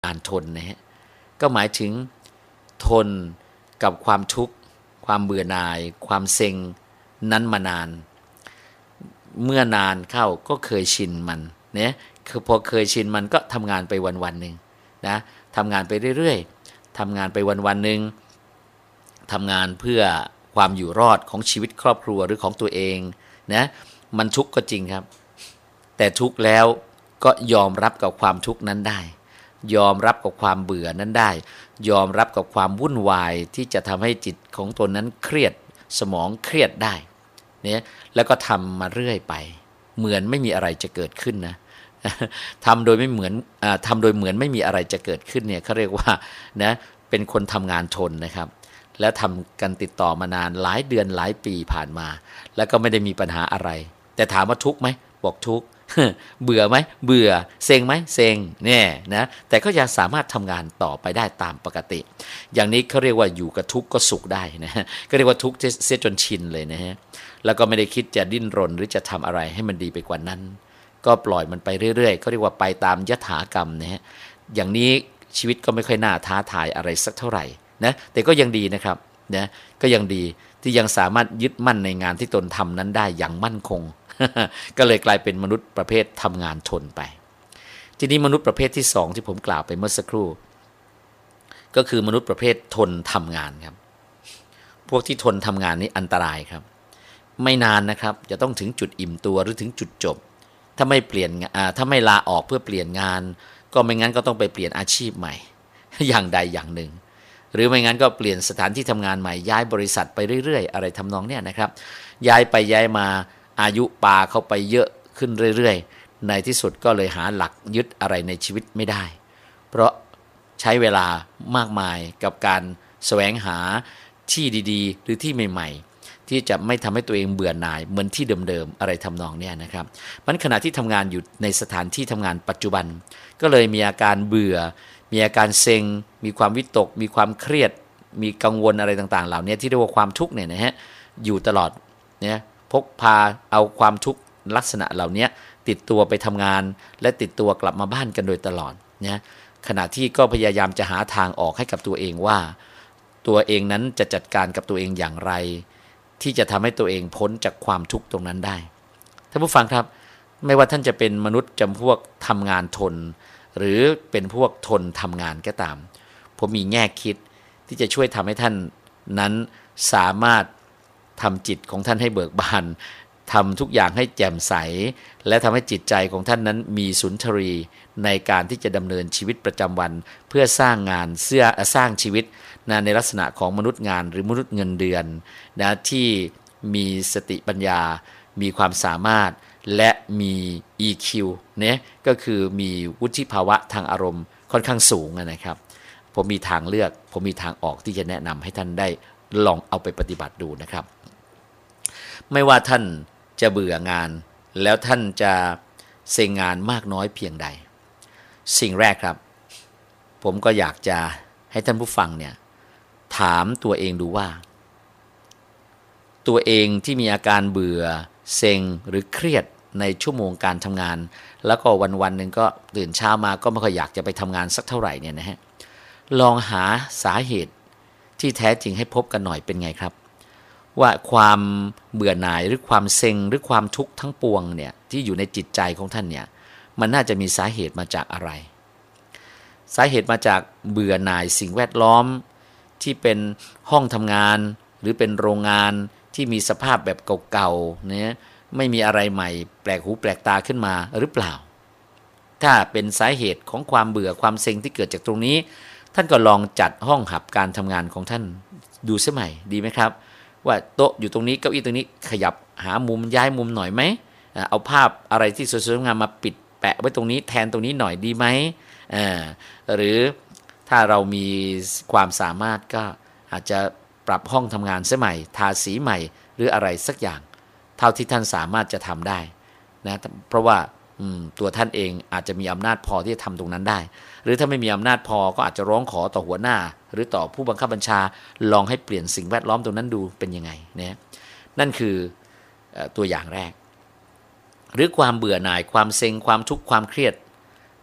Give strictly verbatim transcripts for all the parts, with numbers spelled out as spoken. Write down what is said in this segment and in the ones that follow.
การทนนะฮะก็หมายถึงทนกับความทุกข์ความเบื่อหน่ายความเซ็งนั้นมานานเมื่อนานเข้าก็เคยชินมันเนี่ยคือพอเคยชินมันก็ทำงานไปวันๆหนึ่งนะทำงานไปเรื่อยๆทำงานไปวันๆหนึ่งทำงานเพื่อความอยู่รอดของชีวิตครอบครัวหรือของตัวเองนะมันทุกข์ก็จริงครับแต่ทุกข์แล้วก็ยอมรับกับความทุกข์นั้นได้ยอมรับกับความเบื่อนั้นได้ยอมรับกับความวุ่นวายที่จะทำให้จิตของตนนั้นเครียดสมองเครียดได้เนี่ยแล้วก็ทำมาเรื่อยไปเหมือนไม่มีอะไรจะเกิดขึ้นนะทำโดยไม่เหมือนอ่าทำโดยเหมือนไม่มีอะไรจะเกิดขึ้นเนี่ยเขาเรียกว่านะเป็นคนทำงานทนนะครับแล้วทำกันติดต่อมานานหลายเดือนหลายปีผ่านมาแล้วก็ไม่ได้มีปัญหาอะไรแต่ถามว่าทุกข์ไหมบอกทุกข์เบื่อไหมเบื่อเซ็งไหมเซ็งเนี่ยนะแต่ก็ยังสามารถทำงานต่อไปได้ตามปกติอย่างนี้เขาเรียกว่าอยู่กับทุกข์ก็สุขได้นะก็เรียกว่าทุกข์เสียจนชินเลยนะฮะแล้วก็ไม่ได้คิดจะดิ้นรนหรือจะทำอะไรให้มันดีไปกว่านั้นก็ปล่อยมันไปเรื่อยๆเขาเรียกว่าไปตามยถากรรมนะฮะอย่างนี้ชีวิตก็ไม่ค่อยน่าท้าทายอะไรสักเท่าไหร่นะแต่ก็ยังดีนะครับนะก็ยังดีที่ยังสามารถยึดมั่นในงานที่ตนทำนั้นได้อย่างมั่นคง ก็เลยกลายเป็นมนุษย์ประเภททำงานทนไปทีนี้มนุษย์ประเภทที่สองที่ผมกล่าวไปเมื่อสักครู่ก็คือมนุษย์ประเภททนทำงานครับพวกที่ทนทำงานนี้อันตรายครับไม่นานนะครับจะต้องถึงจุดอิ่มตัวหรือถึงจุดจบถ้าไม่เปลี่ยนอ่าถ้าไม่ลาออกเพื่อเปลี่ยนงานก็ไม่งั้นก็ต้องไปเปลี่ยนอาชีพใหม่ อย่างใดอย่างหนึ่งหรือไม่งั้นก็เปลี่ยนสถานที่ทำงานใหม่ย้ายบริษัทไปเรื่อยๆอะไรทำนองเนี้ยนะครับย้ายไปย้ายมาอายุปาเข้าไปเยอะขึ้นเรื่อยๆในที่สุดก็เลยหาหลักยึดอะไรในชีวิตไม่ได้เพราะใช้เวลามากมายกับการแสวงหาที่ดีๆหรือที่ใหม่ๆที่จะไม่ทำให้ตัวเองเบื่อหน่ายเหมือนที่เดิมๆอะไรทำนองเนี้ยนะครับมันขณะที่ทำงานอยู่ในสถานที่ทำงานปัจจุบันก็เลยมีอาการเบื่อมีอาการเซ็งมีความวิตกมีความเครียดมีกังวลอะไรต่างๆเหล่านี้ที่เรียกว่าความทุกข์เนี่ยนะฮะอยู่ตลอดเนี่ยพกพาเอาความทุกข์ลักษณะเหล่านี้ติดตัวไปทำงานและติดตัวกลับมาบ้านกันโดยตลอดเนี่ยขณะที่ก็พยายามจะหาทางออกให้กับตัวเองว่าตัวเองนั้นจะจัดการกับตัวเองอย่างไรที่จะทำให้ตัวเองพ้นจากความทุกข์ตรงนั้นได้ท่านผู้ฟังครับไม่ว่าท่านจะเป็นมนุษย์จำพวกทำงานทนหรือเป็นพวกทนทำงานก็ตามผมมีแง่คิดที่จะช่วยทำให้ท่านนั้นสามารถทำจิตของท่านให้เบิกบานทำทุกอย่างให้แจ่มใสและทำให้จิตใจของท่านนั้นมีสุนทรีในการที่จะดำเนินชีวิตประจำวันเพื่อสร้างงานเสื้อสร้างชีวิตนะในลักษณะของมนุษย์งานหรือมนุษย์เงินเดือนนะที่มีสติปัญญามีความสามารถและมี อี คิว เนี่ยก็คือมีวุฒิภาวะทางอารมณ์ค่อนข้างสูงนะครับผมมีทางเลือกผมมีทางออกที่จะแนะนำให้ท่านได้ลองเอาไปปฏิบัติดูนะครับไม่ว่าท่านจะเบื่องานแล้วท่านจะเซ็งงานมากน้อยเพียงใดสิ่งแรกครับผมก็อยากจะให้ท่านผู้ฟังเนี่ยถามตัวเองดูว่าตัวเองที่มีอาการเบื่อเซ็งหรือเครียดในชั่วโมงการทำงานแล้วก็วันๆหนึ่งก็ตื่นเช้ามาก็ไม่ค่อยอยากจะไปทำงานสักเท่าไหร่เนี่ยนะฮะลองหาสาเหตุที่แท้จริงให้พบกันหน่อยเป็นไงครับว่าความเบื่อหน่ายหรือความเซ็งหรือความทุกข์ทั้งปวงเนี่ยที่อยู่ในจิตใจของท่านเนี่ยมันน่าจะมีสาเหตุมาจากอะไรสาเหตุมาจากเบื่อหน่ายสิ่งแวดล้อมที่เป็นห้องทำงานหรือเป็นโรงงานที่มีสภาพแบบเก่าๆเนี่ยไม่มีอะไรใหม่แปลกหูแปลกตาขึ้นมาหรือเปล่าถ้าเป็นสาเหตุของความเบื่อความเซ็งที่เกิดจากตรงนี้ท่านก็ลองจัดห้องหับการทำงานของท่านดูสักใหม่ดีไหมครับว่าโต๊ะอยู่ตรงนี้เก้าอี้ตรงนี้ขยับหามุมย้ายมุมหน่อยไหมเอาภาพอะไรที่สวยๆงามมาปิดแปะไว้ตรงนี้แทนตรงนี้หน่อยดีไหมหรือถ้าเรามีความสามารถก็อาจจะปรับห้องทำงานสักใหม่ทาสีใหม่หรืออะไรสักอย่างเท่าที่ท่านสามารถจะทำได้นะเพราะว่าตัวท่านเองอาจจะมีอำนาจพอที่จะทำตรงนั้นได้หรือถ้าไม่มีอำนาจพอก็อาจจะร้องขอต่อหัวหน้าหรือต่อผู้บังคับบัญชาลองให้เปลี่ยนสิ่งแวดล้อมตรงนั้นดูเป็นยังไงนะนั่นคือตัวอย่างแรกหรือความเบื่อหน่ายความเซ็งความทุกข์ความเครียด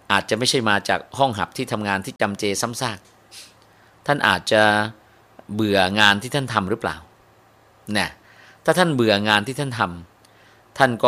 อาจจะไม่ใช่มาจากห้องหับที่ทำงานที่จำเจซ้ำซากท่านอาจจะเบื่องานที่ท่านทำหรือเปล่าเนี่ยถ้าท่านเบื่องานที่ท่านทำท่านก็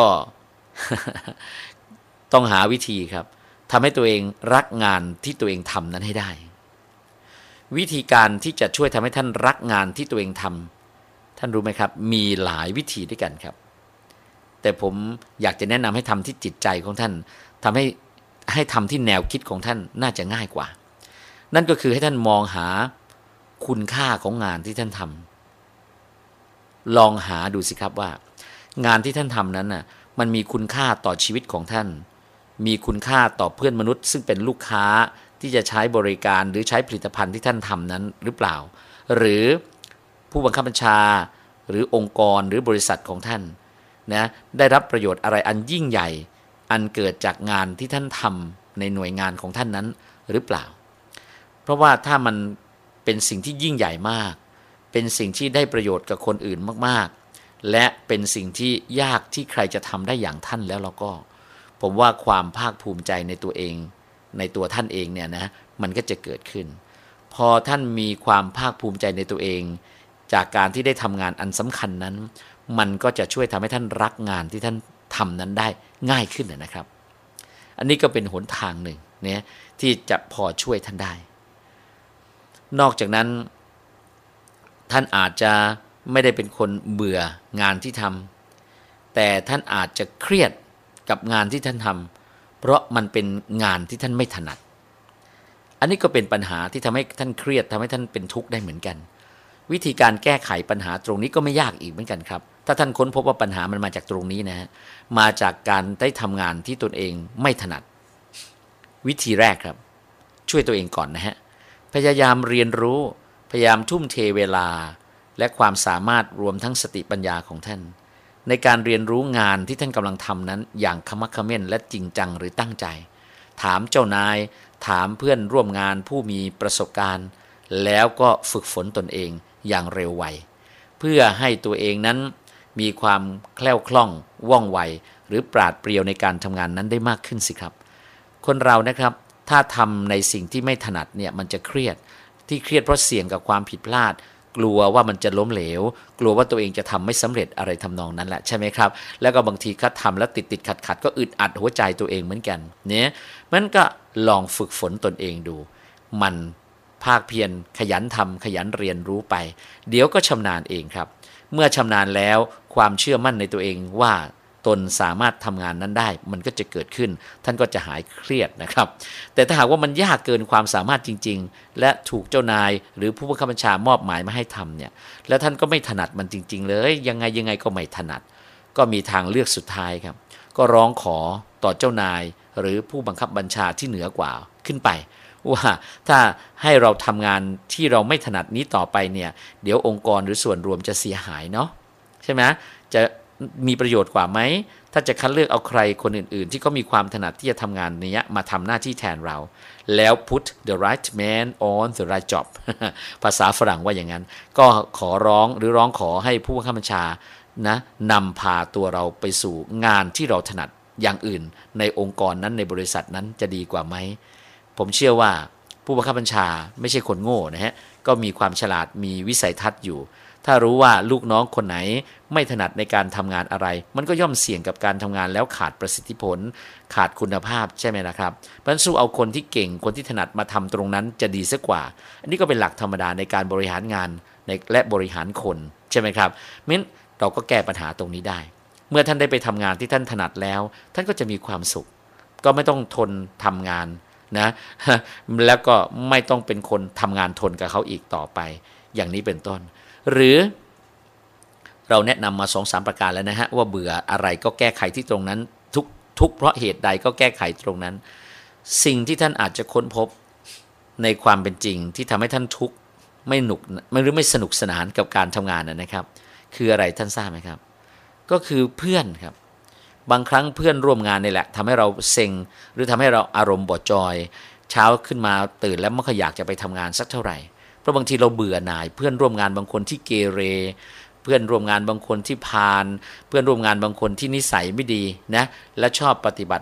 ต้องหาวิธีครับทำให้ตัวเองรักงานที่ตัวเองทำนั้นให้ได้วิธีการที่จะช่วยทำให้ท่านรักงานที่ตัวเองทำท่านรู้ไหมครับมีหลายวิธีด้วยกันครับแต่ผมอยากจะแนะนำให้ทำที่จิตใจของท่านทำให้ให้ทำที่แนวคิดของท่านน่าจะง่ายกว่านั่นก็คือให้ท่านมองหาคุณค่าของงานที่ท่านทำลองหาดูสิครับว่างานที่ท่านทำนั้นน่ะมันมีคุณค่าต่อชีวิตของท่านมีคุณค่าต่อเพื่อนมนุษย์ซึ่งเป็นลูกค้าที่จะใช้บริการหรือใช้ผลิตภัณฑ์ที่ท่านทำนั้นหรือเปล่าหรือผู้บังคับบัญชาหรือองค์กรหรือบริษัทของท่านนะได้รับประโยชน์อะไรอันยิ่งใหญ่อันเกิดจากงานที่ท่านทำในหน่วยงานของท่านนั้นหรือเปล่าเพราะว่าถ้ามันเป็นสิ่งที่ยิ่งใหญ่มากเป็นสิ่งที่ได้ประโยชน์กับคนอื่นมากๆและเป็นสิ่งที่ยากที่ใครจะทำได้อย่างท่านแล้วเราก็ผมว่าความภาคภูมิใจในตัวเองในตัวท่านเองเนี่ยนะมันก็จะเกิดขึ้นพอท่านมีความภาคภูมิใจในตัวเองจากการที่ได้ทำงานอันสำคัญนั้นมันก็จะช่วยทำให้ท่านรักงานที่ท่านทำนั้นได้ง่ายขึ้นนะครับอันนี้ก็เป็นหนทางหนึ่งเนี่ยที่จะพอช่วยท่านได้นอกจากนั้นท่านอาจจะไม่ได้เป็นคนเบื่องานที่ทำแต่ท่านอาจจะเครียดกับงานที่ท่านทำเพราะมันเป็นงานที่ท่านไม่ถนัดอันนี้ก็เป็นปัญหาที่ทำให้ท่านเครียดทำให้ท่านเป็นทุกข์ได้เหมือนกันวิธีการแก้ไขปัญหาตรงนี้ก็ไม่ยากอีกเหมือนกันครับถ้าท่านค้นพบว่าปัญหามันมาจากตรงนี้นะฮะมาจากการได้ทำงานที่ตนเองไม่ถนัดวิธีแรกครับช่วยตัวเองก่อนนะฮะพยายามเรียนรู้พยายามทุ่มเทเวลาและความสามารถรวมทั้งสติปัญญาของท่านในการเรียนรู้งานที่ท่านกำลังทำนั้นอย่างขมักเขม้นและจริงจังหรือตั้งใจถามเจ้านายถามเพื่อนร่วมงานผู้มีประสบการณ์แล้วก็ฝึกฝนตนเองอย่างเร็วไวเพื่อให้ตัวเองนั้นมีความแคล่วคล่องว่องไวหรือปราดเปรียวในการทำงานนั้นได้มากขึ้นสิครับคนเรานะครับถ้าทำในสิ่งที่ไม่ถนัดเนี่ยมันจะเครียดที่เครียดเพราะเสี่ยงกับความผิดพลาดกลัวว่ามันจะล้มเหลวกลัวว่าตัวเองจะทำไม่สำเร็จอะไรทำนองนั้นแหละใช่ไหมครับแล้วก็บางทีคัดทำแล้วติดติดขัดขัดก็อึดอัดหัวใจตัวเองเหมือนกันเนี่ยมันก็ลองฝึกฝนตนเองดูมันภาคเพียรขยันทำขยันเรียนรู้ไปเดี๋ยวก็ชำนาญเองครับเมื่อชำนาญแล้วความเชื่อมั่นในตัวเองว่าตนสามารถทำงานนั้นได้มันก็จะเกิดขึ้นท่านก็จะหายเครียดนะครับแต่ถ้าหากว่ามันยากเกินความสามารถจริงๆและถูกเจ้านายหรือผู้บังคับบัญชามอบหมายมาให้ทำเนี่ยแล้วท่านก็ไม่ถนัดมันจริงๆเลยยังไงยังไงก็ไม่ถนัดก็มีทางเลือกสุดท้ายครับก็ร้องขอต่อเจ้านายหรือผู้บังคับบัญชาที่เหนือกว่าขึ้นไปว่าถ้าให้เราทำงานที่เราไม่ถนัดนี้ต่อไปเนี่ยเดี๋ยวองค์กรหรือส่วนรวมจะเสียหายเนาะใช่ไหมจะมีประโยชน์กว่าไหมถ้าจะคัดเลือกเอาใครคนอื่นๆที่เขามีความถนัดที่จะทำงานนี้มาทำหน้าที่แทนเราแล้ว put the right man on the right job ภาษาฝรั่งว่าอย่างนั้นก็ขอร้องหรือร้องขอให้ผู้บังคับบัญชานะนำพาตัวเราไปสู่งานที่เราถนัดอย่างอื่นในองค์กรนั้นในบริษัทนั้นจะดีกว่าไหมผมเชื่อว่าผู้บังคับบัญชาไม่ใช่คนโง่นะฮะก็มีความฉลาดมีวิสัยทัศน์อยู่ถ้ารู้ว่าลูกน้องคนไหนไม่ถนัดในการทำงานอะไรมันก็ย่อมเสี่ยงกับการทำงานแล้วขาดประสิทธิผลขาดคุณภาพใช่ไหมล่ะครับเพราะฉะนั้นสู้เอาคนที่เก่งคนที่ถนัดมาทำตรงนั้นจะดีสักกว่าอันนี้ก็เป็นหลักธรรมดาในการบริหารงานในและบริหารคนใช่ไหมครับงั้นเราก็แก้ปัญหาตรงนี้ได้เมื่อท่านได้ไปทำงานที่ท่านถนัดแล้วท่านก็จะมีความสุขก็ไม่ต้องทนทำงานนะแล้วก็ไม่ต้องเป็นคนทำงานทนกับเขาอีกต่อไปอย่างนี้เป็นต้นหรือเราแนะนำมา สองสาม ประการแล้วนะฮะว่าเบื่ออะไรก็แก้ไขที่ตรงนั้นทุกทุกเพราะเหตุใดก็แก้ไขตรงนั้นสิ่งที่ท่านอาจจะค้นพบในความเป็นจริงที่ทำให้ท่านทุกข์ไม่หนุกไม่หรือไม่สนุกสนานกับการทำงานนะครับคืออะไรท่านทราบไหมครับก็คือเพื่อนครับบางครั้งเพื่อนร่วมงานนี่แหละทำให้เราเซ็งหรือทำให้เราอารมณ์บดจอยเช้าขึ้นมาตื่นแล้วไม่ค่อยอยากจะไปทำงานสักเท่าไหร่เพราะบางทีเราเบื่อหน่ายเพื่อนร่วมงานบางคนที่เกเรเพื่อนร่วมงานบางคนที่พาลเพื่อนร่วมงานบางคนที่นิสัยไม่ดีนะและชอบปฏิบัติ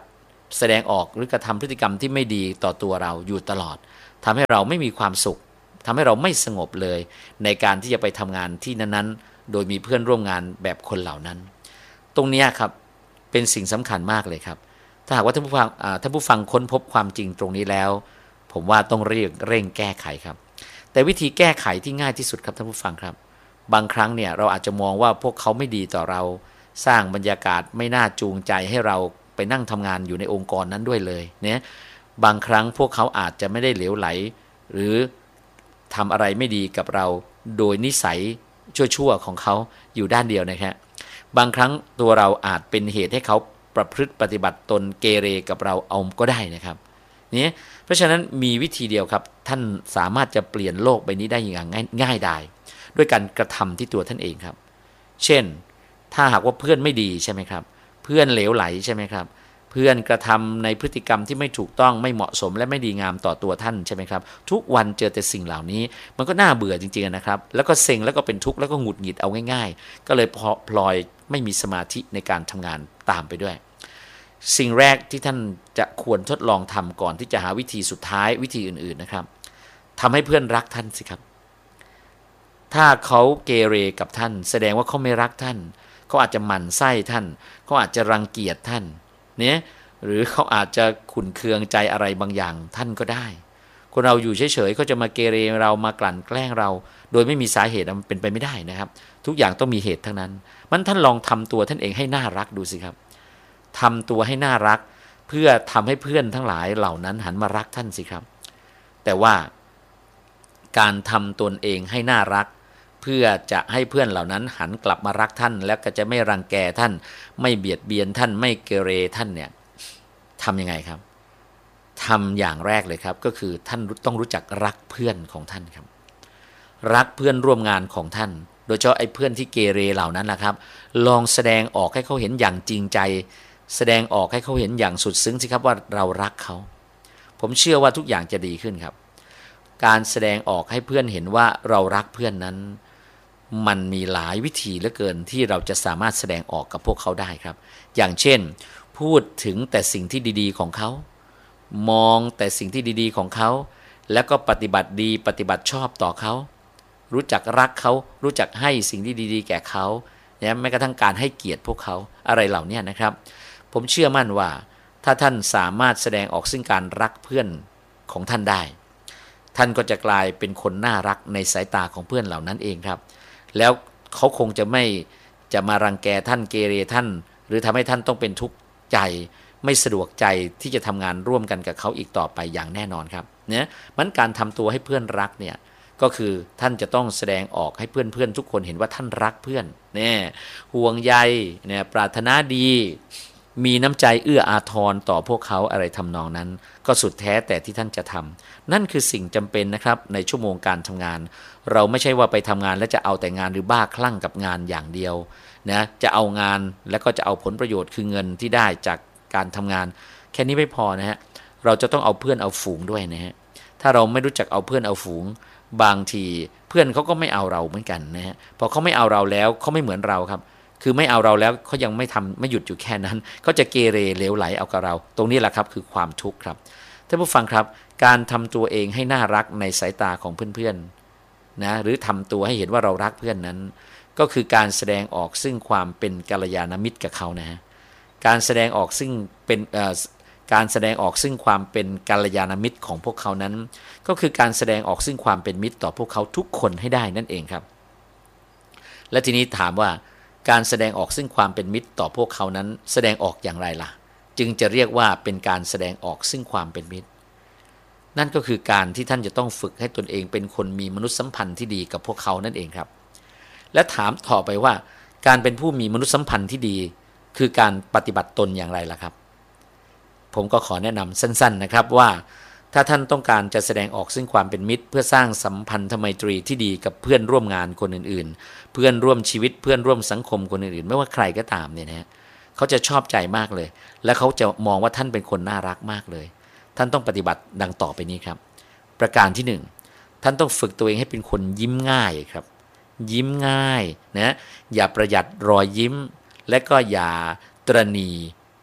แสดงออกหรือกระทำพฤติกรรมที่ไม่ดีต่อตัวเราอยู่ตลอดทำให้เราไม่มีความสุขทำให้เราไม่สงบเลยในการที่จะไปทำงานที่นั้นๆโดยมีเพื่อนร่วมงานแบบคนเหล่านั้นตรงนี้ครับเป็นสิ่งสำคัญมากเลยครับถ้าหากว่าท่านผู้ฟังท่านผู้ฟังค้นพบความจริงตรงนี้แล้วผมว่าต้องเร่งเร่งแก้ไขครับแต่วิธีแก้ไขที่ง่ายที่สุดครับท่านผู้ฟังครับบางครั้งเนี่ยเราอาจจะมองว่าพวกเขาไม่ดีต่อเราสร้างบรรยากาศไม่น่าจูงใจให้เราไปนั่งทำงานอยู่ในองค์กรนั้นด้วยเลยเนี่ยบางครั้งพวกเขาอาจจะไม่ได้เหลวไหลหรือทำอะไรไม่ดีกับเราโดยนิสัยชั่วๆของเขาอยู่ด้านเดียวนะครับบางครั้งตัวเราอาจเป็นเหตุให้เขาประพฤติปฏิบัติตนเกเรกับเราเอาก็ได้นะครับนี่เพราะฉะนั้นมีวิธีเดียวครับท่านสามารถจะเปลี่ยนโลกใบนี้ได้อย่างง่ายง่ายดายด้วยการกระทำที่ตัวท่านเองครับเช่นถ้าหากว่าเพื่อนไม่ดีใช่ไหมครับเพื่อนเหลวไหลใช่ไหมครับเพื่อนกระทำในพฤติกรรมที่ไม่ถูกต้องไม่เหมาะสมและไม่ดีงามต่อตัวท่านใช่ไหมครับทุกวันเจอแต่สิ่งเหล่านี้มันก็น่าเบื่อจริงๆนะครับแล้วก็เซ็งแล้วก็เป็นทุกข์แล้วก็หงุดหงิดเอาง่ายๆก็เลยพลอยไม่มีสมาธิในการทำงานตามไปด้วยสิ่งแรกที่ท่านจะควรทดลองทำก่อนที่จะหาวิธีสุดท้ายวิธีอื่นๆนะครับทำให้เพื่อนรักท่านสิครับถ้าเขาเกเรกับท่านแสดงว่าเขาไม่รักท่านเขาอาจจะหมั่นไส้ท่านเขาอาจจะรังเกียจท่านเนี่ยหรือเขาอาจจะขุ่นเคืองใจอะไรบางอย่างท่านก็ได้คนเราอยู่เฉยๆเขาจะมาเกเรเรามากลั่นแกล้งเราโดยไม่มีสาเหตุมันเป็นไปไม่ได้นะครับทุกอย่างต้องมีเหตุทั้งนั้นมันท่านลองทำตัวท่านเองให้น่ารักดูสิครับทำตัวให้น่ารักเพื่อทำให้เพื่อนทั้งหลายเหล่านั้นหันมารักท่านสิครับแต่ว่าการทำตนเองให้น่ารักเพื่อจะให้เพื่อนเหล่านั้นหันกลับมารักท่านแล้วก็จะไม่รังแกท่านไม่เบียดเบียนท่านไม่เกเรท่านเนี่ยทำยังไงครับทำอย่างแรกเลยครับก็คือท่านต้องรู้จักรักเพื่อนของท่านครับรักเพื่อนร่วมงานของท่านโดยเฉพาะไอ้เพื่อนที่เกเรเหล่านั้นนะครับลองแสดงออกให้เขาเห็นอย่างจริงใจแสดงออกให้เขาเห็นอย่างสุดซึ้งสิครับว่าเรารักเขาผมเชื่อว่าทุกอย่างจะดีขึ้นครับการแสดงออกให้เพื่อนเห็นว่าเรารักเพื่อนนั้นมันมีหลายวิธีเหลือเกินที่เราจะสามารถแสดงออกกับพวกเขาได้ครับอย่างเช่นพูดถึงแต่สิ่งที่ดีๆของเขามองแต่สิ่งที่ดีๆของเขาแล้วก็ปฏิบัติดีปฏิบัติชอบต่อเขารู้จักรักเขารู้จักให้สิ่งที่ดีๆแก่เขาเนี่ยแม้กระทั่งการให้เกียรติพวกเขาอะไรเหล่านี้นะครับผมเชื่อมั่นว่าถ้าท่านสามารถแสดงออกซึ่งการรักเพื่อนของท่านได้ท่านก็จะกลายเป็นคนน่ารักในสายตาของเพื่อนเหล่านั้นเองครับแล้วเขาคงจะไม่จะมารังแกท่านเกเรท่านหรือทำให้ท่านต้องเป็นทุกข์ใจไม่สะดวกใจที่จะทำงานร่วมกันกับเขาอีกต่อไปอย่างแน่นอนครับเนี่ยมันการทำตัวให้เพื่อนรักเนี่ยก็คือท่านจะต้องแสดงออกให้เพื่อนๆทุกคนเห็นว่าท่านรักเพื่อนเนี่ยห่วงใยเนี่ยปรารถนาดีมีน้ำใจเอื้ออาทรต่อพวกเขาอะไรทำนองนั้นก็สุดแท้แต่ที่ท่านจะทำนั่นคือสิ่งจำเป็นนะครับในชั่วโมงการทำงานเราไม่ใช่ว่าไปทำงานแล้วจะเอาแต่งานหรือบ้าคลั่งกับงานอย่างเดียวนะจะเอางานแล้วก็จะเอาผลประโยชน์คือเงินที่ได้จากการทำงานแค่นี้ไม่พอนะฮะเราจะต้องเอาเพื่อนเอาฝูงด้วยนะฮะถ้าเราไม่รู้จักเอาเพื่อนเอาฝูงบางทีเพื่อนเขาก็ไม่เอาเราเหมือนกันนะฮะพอเขาไม่เอาเราแล้วเขาไม่เหมือนเราครับคือไม่เอาเราแล้วเขายังไม่ทำไม่หยุดอยู่แค่นั้นเขาจะเกเรเลวไหลเอากับเราตรงนี้แหละครับคือความทุกข์ครับท่านผู้ฟังครับการทำตัวเองให้น่ารักในสายตาของเพื่อนๆนะหรือทำตัวให้เห็นว่าเรารักเพื่อนนั้นก็คือการแสดงออกซึ่งความเป็นกัลยาณมิตรกับเขานะฮะการแสดงออกซึ่งเป็นการแสดงออกซึ่งความเป็นกัลยาณมิตรของพวกเขานั้นก็คือการแสดงออกซึ่งความเป็นมิตรต่อพวกเขาทุกคนให้ได้นั่นเองครับและทีนี้ถามว่าการแสดงออกซึ่งความเป็นมิตรต่อพวกเขานั้นแสดงออกอย่างไรล่ะจึงจะเรียกว่าเป็นการแสดงออกซึ่งความเป็นมิตรนั่นก็คือการที่ท่านจะต้องฝึกให้ตนเองเป็นคนมีมนุษยสัมพันธ์ที่ดีกับพวกเขานั่นเองครับและถามต่อไปว่าการเป็นผู้มีมนุษยสัมพันธ์ที่ดีคือการปฏิบัติตนอย่างไรล่ะครับผมก็ขอแนะนำสั้นๆนะครับว่าถ้าท่านต้องการจะแสดงออกซึ่งความเป็นมิตรเพื่อสร้างสัมพันธไมตรีที่ดีกับเพื่อนร่วมงานคนอื่นๆเพื่อนร่วมชีวิตเพื่อนร่วมสังคมคนอื่นๆไม่ว่าใครก็ตามเนี่ยนะเขาจะชอบใจมากเลยและเขาจะมองว่าท่านเป็นคนน่ารักมากเลยท่านต้องปฏิบัติดังต่อไปนี้ครับประการที่หนึ่งท่านต้องฝึกตัวเองให้เป็นคนยิ้มง่ายครับยิ้มง่ายนะอย่าประหยัดรอยยิ้มและก็อย่าตระหนี่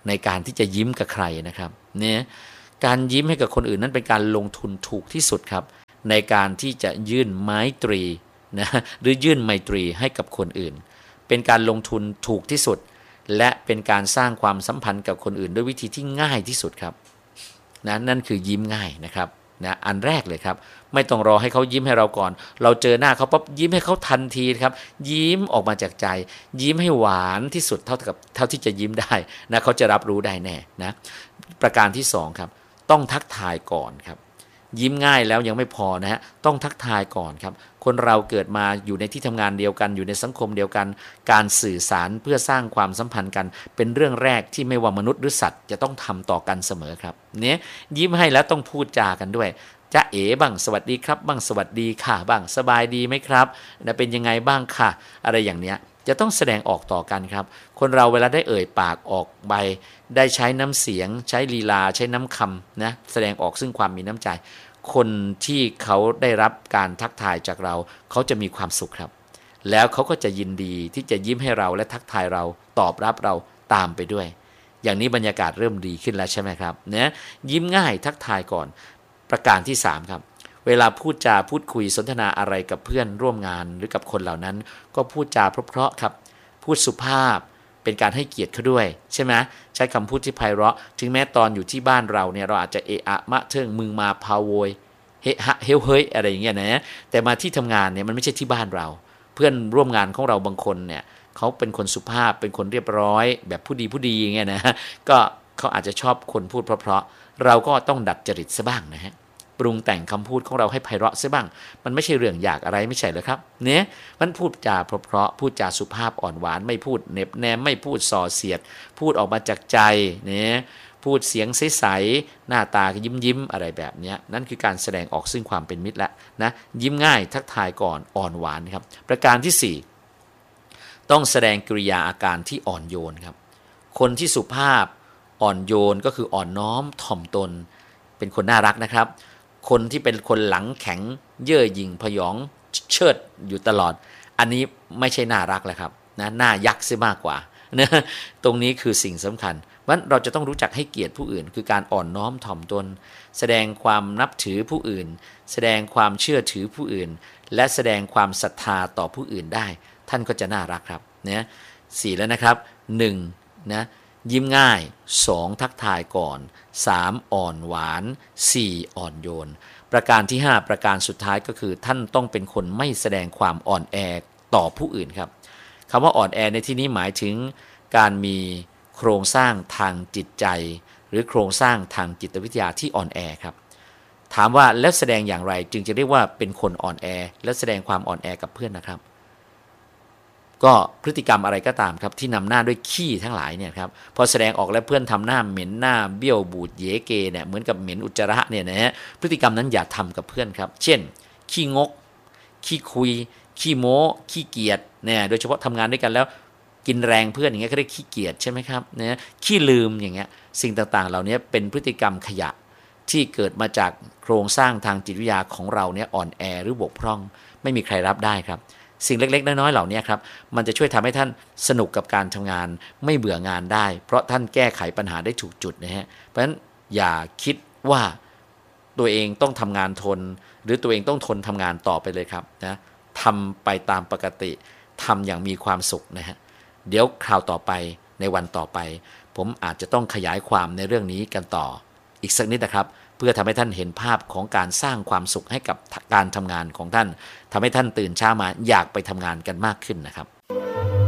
ในการที่จะยิ้มกับใครนะครับเนี่ยการยิ้มให้กับคนอื่นนั้นเป็นการลงทุนถูกที่สุดครับในการที่จะยื่นไมตรีนะหรือยื่นไมตรีให้กับคนอื่นเป็นการลงทุนถูกที่สุดและเป็นการสร้างความสัมพันธ์กับคนอื่นด้วยวิธีที่ง่ายที่สุดครับนะนั่นคือยิ้มง่ายนะครับนะอันแรกเลยครับไม่ต้องรอให้เขายิ้มให้เราก่อนเราเจอหน้าเขาปั๊บยิ้มให้เขาทันทีครับยิ้มออกมาจากใจยิ้มให้หวานที่สุดเท่ากับเท่าที่จะยิ้มได้นะเขาจะรับรู้ได้แน่นะประการที่สองครับต้องทักทายก่อนครับยิ้มง่ายแล้วยังไม่พอนะฮะต้องทักทายก่อนครับคนเราเกิดมาอยู่ในที่ทำงานเดียวกันอยู่ในสังคมเดียวกันการสื่อสารเพื่อสร้างความสัมพันธ์กันเป็นเรื่องแรกที่ไม่ว่ามนุษย์หรือสัตว์จะต้องทำต่อกันเสมอครับเนี่ยยิ้มให้แล้วต้องพูดจากันด้วยจ๊ะเอ๋บ้างสวัสดีครับบ้างสวัสดีค่ะบ้างสบายดีไหมครับนะเป็นยังไงบ้างค่ะอะไรอย่างเนี้ยจะต้องแสดงออกต่อกันครับคนเราเวลาได้เอ่ยปากออกไปได้ใช้น้ำเสียงใช้ลีลาใช้น้ำคำนะแสดงออกซึ่งความมีน้ำใจคนที่เขาได้รับการทักทายจากเราเขาจะมีความสุขครับแล้วเขาก็จะยินดีที่จะยิ้มให้เราและทักทายเราตอบรับเราตามไปด้วยอย่างนี้บรรยากาศเริ่มดีขึ้นแล้วใช่ไหมครับเนี่ยยิ้มง่ายทักทายก่อนประการที่สามครับเวลาพูดจาพูดคุยสนทนาอะไรกับเพื่อนร่วมงานหรือกับคนเหล่านั้นก็พูดจาเพราะๆครับพูดสุภาพเป็นการให้เกียรติเขาด้วยใช่ไหมใช้คำพูดที่ไพเราะถึงแม้ตอนอยู่ที่บ้านเราเนี่ยเราอาจจะเอะอะมะเทิงมึงมาพาโวยเฮฮะเฮลเฮยอะไรอย่างเงี้ยนะแต่มาที่ทำงานเนี่ยมันไม่ใช่ที่บ้านเราเพื่อนร่วมงานของเราบางคนเนี่ยเขาเป็นคนสุภาพเป็นคนเรียบร้อยแบบผู้ดีผู้ดีอย่างเงี้ยนะก็เขาอาจจะชอบคนพูดเพราะๆเราก็ต้องดัดจริตซะบ้างนะฮะปรุงแต่งคำพูดของเราให้ไพเราะซะบ้างมันไม่ใช่เรื่องยากอะไรไม่ใช่เหรอครับเนี่ยมันพูดจาเพราะๆพูดจาสุภาพอ่อนหวานไม่พูดเน็บแนมไม่พูดส่อเสียดพูดออกมาจากใจเนี่ยพูดเสียงใสๆหน้าตายิ้มยิ้มอะไรแบบนี้นั่นคือการแสดงออกซึ่งความเป็นมิตรแล้วนะยิ้มง่ายทักทายก่อนอ่อนหวานครับประการที่สี่ต้องแสดงกิริยาอาการที่อ่อนโยนครับคนที่สุภาพอ่อนโยนก็คืออ่อนน้อมถ่อมตนเป็นคนน่ารักนะครับคนที่เป็นคนหลังแข็งเย่อหยิ่งพยองเชิดอยู่ตลอดอันนี้ไม่ใช่น่ารักแล้วครับนะน่ายักษ์ซะมากกว่านะตรงนี้คือสิ่งสำคัญเพราะฉะนั้นเราจะต้องรู้จักให้เกียรติผู้อื่นคือการอ่อนน้อมถ่อมตนแสดงความนับถือผู้อื่นแสดงความเชื่อถือผู้อื่นและแสดงความศรัทธาต่อผู้อื่นได้ท่านก็จะน่ารักครับนะสี่แล้วนะครับหนึ่งนะยิ้มง่ายสองทักทายก่อนสามอ่อนหวานสี่อ่อนโยนประการที่ห้าประการสุดท้ายก็คือท่านต้องเป็นคนไม่แสดงความอ่อนแอต่อผู้อื่นครับคำว่าอ่อนแอในที่นี้หมายถึงการมีโครงสร้างทางจิตใจหรือโครงสร้างทางจิตวิทยาที่อ่อนแอครับถามว่าแล้วแสดงอย่างไรจึงจะเรียกว่าเป็นคนอ่อนแอและแสดงความอ่อนแอกับเพื่อนนะครับก็พฤติกรรมอะไรก็ตามครับที่นำหน้าด้วยขี้ทั้งหลายเนี่ยครับพอแสดงออกแล้วเพื่อนทำหน้าเหม็นหน้าเบี้ยวบูดเยเกเนี่ยเหมือนกับเหม็นอุจจาระเนี่ยนะฮะพฤติกรรมนั้นอย่าทำกับเพื่อนครับเช่นขี้งกขี้คุยขี้โม้ขี้เกียจเนี่ยโดยเฉพาะทำงานด้วยกันแล้วกินแรงเพื่อนอย่างเงี้ยก็เรียกขี้เกียจใช่ไหมครับนะขี้ลืมอย่างเงี้ยสิ่งต่างๆเหล่านี้เป็นพฤติกรรมขยะที่เกิดมาจากโครงสร้างทางจิตวิทยาของเราเนี่ยอ่อนแอหรือบกพร่องไม่มีใครรับได้ครับสิ่งเล็กๆน้อยๆเหล่านี้ครับมันจะช่วยทำให้ท่านสนุกกับการทำงานไม่เบื่องานได้เพราะท่านแก้ไขปัญหาได้ถูกจุดนะฮะเพราะฉะนั้นอย่าคิดว่าตัวเองต้องทำงานทนหรือตัวเองต้องทนทำงานต่อไปเลยครับนะทำไปตามปกติทำอย่างมีความสุขนะฮะเดี๋ยวคราวต่อไปในวันต่อไปผมอาจจะต้องขยายความในเรื่องนี้กันต่ออีกสักนิดนะครับเพื่อทำให้ท่านเห็นภาพของการสร้างความสุขให้กับการทำงานของท่านทำให้ท่านตื่นเช้ามาอยากไปทำงานกันมากขึ้นนะครับ